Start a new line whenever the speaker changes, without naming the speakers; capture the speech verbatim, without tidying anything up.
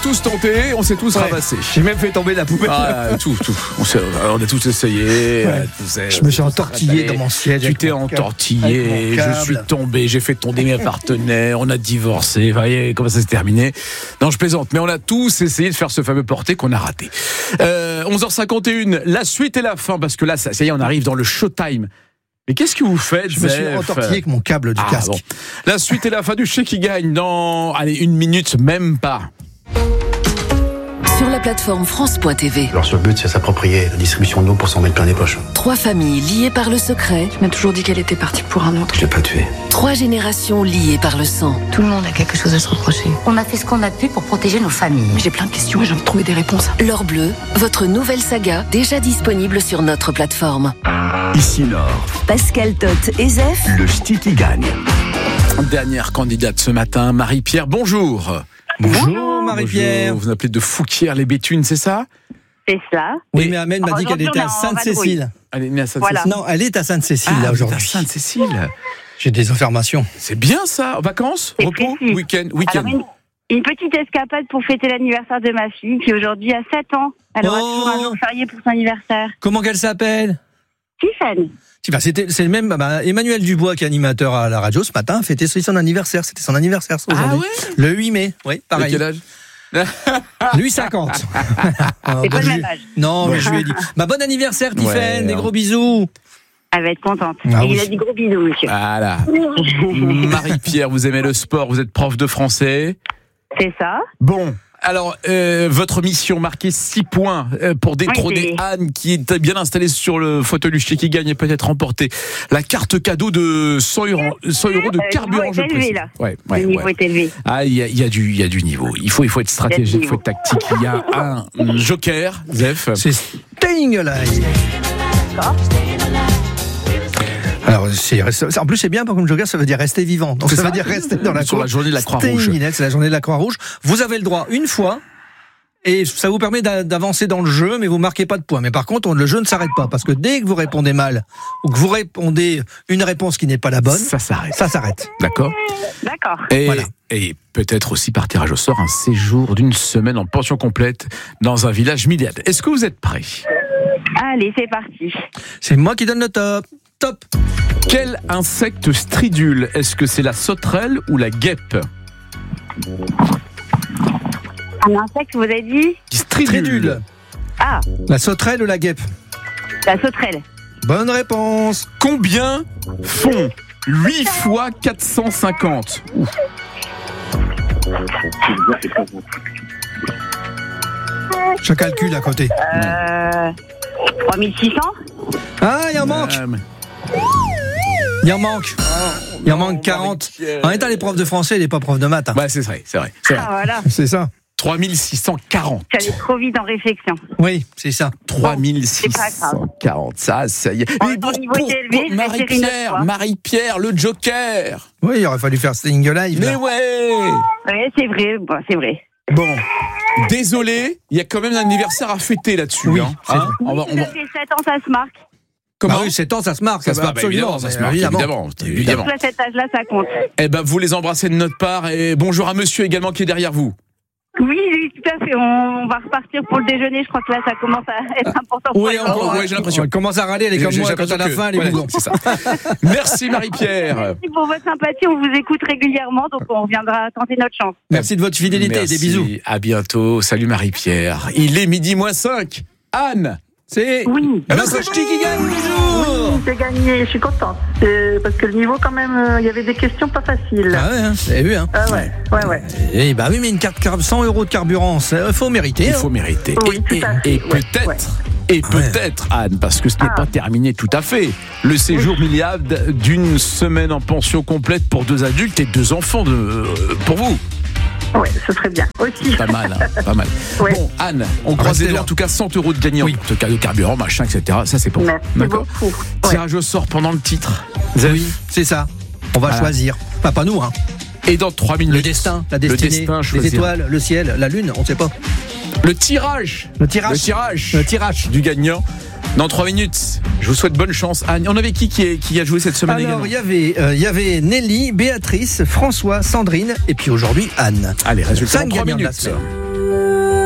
tous tenté, on s'est tous ouais. ramassés.
J'ai même fait tomber la poubelle.
Ah, tout, tout. On, on a tous essayé.
Ouais.
Tous,
je me suis entortillé dans mon siège.
Tu t'es entortillé, je suis tombé, j'ai fait tomber mes partenaires, on a divorcé. Vous voyez comment ça s'est terminé. Non, je plaisante, mais on a tous essayé de faire ce fameux porté qu'on a raté. Euh, onze heures cinquante et une, la suite et la fin, parce que là, ça, ça y est, on arrive dans le showtime. Mais qu'est-ce que vous faites,
Je me suis entortillé avec mon câble du
ah,
casque.
Bon. La suite et la fin du chèque qui gagne dans, allez, une minute, même pas.
Sur la plateforme France point T V.
Leur seul but, c'est s'approprier la distribution d'eau pour s'en mettre plein les poches.
Trois familles liées par le secret.
Je m'ai toujours dit qu'elle était partie pour un autre.
Je l'ai pas tuée.
Trois générations liées par le sang.
Tout le monde a quelque chose à se reprocher.
On a fait ce qu'on a pu pour protéger nos familles.
Mais j'ai plein de questions et j'ai envie de trouver des réponses.
L'Or Bleu, votre nouvelle saga, déjà disponible sur notre plateforme.
Ici Nord.
Pascal Tot et Zef.
Le ch'ti qui gagne.
Dernière candidate ce matin, Marie-Pierre, bonjour.
Bonjour Marie-Pierre.
Bonjour. Vous appelez de Fouquier-les-Béthunes, c'est ça?
C'est ça.
Oui, mais Amel m'a dit qu'elle était à Sainte-Cécile.
Elle est née à Sainte-Cécile.
Voilà.
Non, elle est à Sainte-Cécile
ah,
là aujourd'hui.
À Sainte-Cécile.
J'ai des informations.
C'est bien ça. Vacances,
c'est
repos,
précis.
week-end, week-end.
Alors, une, une petite escapade pour fêter l'anniversaire de ma fille qui aujourd'hui a sept ans. Elle aura
Oh.
toujours un jour férié pour son anniversaire.
Comment qu'elle s'appelle?
Tiffany.
Bah, c'était, c'est le même, bah, Emmanuel Dubois qui est animateur à la radio ce matin a fêté son anniversaire. C'était son anniversaire aujourd'hui.
Ah ouais?
Le huit mai. Oui, pareil.
De quel âge?
Lui cinquante.
C'est pas le même âge.
Non, mais je lui ai dit. Bah, bon anniversaire, Tiffany.
Ouais,
des
hein.
gros bisous.
Elle va être contente.
Ah
Et
oui.
il a dit gros bisous, monsieur.
Voilà. Marie-Pierre, vous aimez le sport, vous êtes prof de français.
C'est ça.
Bon. Alors, euh, votre mission, marquer six points euh, pour détrôner
Oui,
Anne, qui est bien installée sur le fauteuil du ch'ti qui gagne et peut-être remporter la carte cadeau de cent euros, cent euros de
Euh,
carburant.
le niveau est
je
élevé,
précise.
là.
Ouais, ouais,
Le niveau
ouais.
est élevé.
Ah, il y a, il y a du, il y a du niveau. Il faut, il faut être stratégique, il faut être tactique. Il y a un joker, Zef.
C'est Staying Alive. Alors, c'est, en plus, c'est bien, comme joker, ça veut dire rester vivant. Donc,
C'est
ça,
ça.
veut dire rester dans la
Sur la journée de la Croix-Rouge.
Staying Alive, c'est la journée de la Croix-Rouge. Vous avez le droit une fois. Et ça vous permet d'avancer dans le jeu, mais vous marquez pas de points. Mais par contre, le jeu ne s'arrête pas, parce que dès que vous répondez mal, ou que vous répondez une réponse qui n'est pas la bonne,
Ça s'arrête.
ça s'arrête.
D'accord.
D'accord.
Et,
Voilà.
et peut-être aussi par tirage au sort un séjour d'une semaine en pension complète dans un village milliade. Est-ce que vous êtes prêts?
Allez, c'est parti.
C'est moi qui donne le top. Top.
Quel insecte stridule? Est-ce que c'est la sauterelle ou la guêpe?
Un insecte, vous avez dit?
Stridule.
Stridule.
Ah,
La sauterelle ou la guêpe?
la sauterelle.
Bonne réponse.
Combien font huit fois quatre cent cinquante? Ouf.
Je calcule à côté.
Euh, trois mille six cents.
Ah, il en manque.
Euh,
Il en manque. Il en manque quarante. En étant les profs de français, les pas profs de maths. hein.
Ouais, c'est vrai, c'est vrai. C'est
Ah,
vrai.
voilà.
C'est ça.
trois mille six cent quarante.
J'allais trop vite en réflexion.
Oui, c'est ça.
trois mille six
c'est pas
cent quarante, ça, ça y est.
Oh,
Mais
ton niveau est élevé, je vais essayer une autre
Marie-Pierre,
fois.
Marie-Pierre, le joker.
Oui, il aurait fallu faire Staying Alive.
Mais
là.
ouais.
Oui, c'est vrai, bon, c'est vrai.
Bon, désolé, il y a quand même un anniversaire à fêter là-dessus.
Oui,
hein.
c'est
Hein
vrai.
on va, on va...
Ça fait sept ans, ça se marque.
Comment oui, sept ans, ça se marque.
Ça se marque,
absolument.
évidemment, ça se
mais
marque, évidemment, évidemment.
Surtout à cet âge-là, ça compte.
Eh ben, vous les embrassez de notre part et bonjour à monsieur également qui est derrière vous.
Oui, oui, tout à fait. On va repartir pour le déjeuner. Je crois que là, ça commence à être important pour
Oui,
les
on,
enfants.
ouais, j'ai l'impression.
Elle commence à râler, elle est
J'ai-
comme
j'ai
moi, quand
l'impression
à la
que-
fin, elle est
voilà,
bougon.
c'est ça. Merci Marie-Pierre.
Merci pour votre sympathie. On vous écoute régulièrement, donc on reviendra tenter notre chance.
Merci de votre fidélité.
Merci,
Des bisous.
à bientôt. Salut Marie-Pierre. Il est midi moins cinq. Anne.
C'est
Oui.
notre ch'ti qui gagne toujours.
J'ai gagné, je suis contente. Euh, parce que le niveau, quand même, euh, il y avait des questions pas faciles.
Ah ouais, hein, vous avez vu, hein.
Ah ouais, ouais, ouais.
Eh bah oui, mais une carte car- cent euros de carburant, il faut mériter.
Il
hein.
faut mériter.
Oui,
et
tout à
et-
fait,
et
ouais,
peut-être,
ouais.
et peut-être, Anne, parce que ce n'est
Ah.
pas terminé tout à fait. Le séjour milliade d'une semaine en pension complète pour deux adultes et deux enfants de, euh, pour vous.
Ouais, ce serait bien. Aussi.
Pas mal, hein, pas mal.
Ouais.
Bon, Anne, on croise
Restez
les doigts,
là.
en tout cas cent euros de gagnant.
Oui.
De de carburant, machin, et cetera. Ça, c'est pour vous.
Merci
D'accord.
beaucoup. Ouais.
Tirage au sort pendant le titre.
Oui, c'est ça. On va
Voilà.
choisir. Pas, pas nous, hein.
Et dans trois minutes.
Le destin, la
Le
destinée,
destin
les
choisira.
étoiles, le ciel, la lune, on ne sait pas.
Le tirage.
Le tirage.
Le tirage.
Le tirage.
Du gagnant. Dans trois minutes. Je vous souhaite bonne chance. Anne, on avait qui qui, est- qui a joué cette semaine
Alors,
également
il y avait, euh, il y avait Nelly, Béatrice, François, Sandrine, et puis aujourd'hui Anne.
Allez, résultat
Cinq
dans trois
gagnants de la
minutes.
semaine.
tout.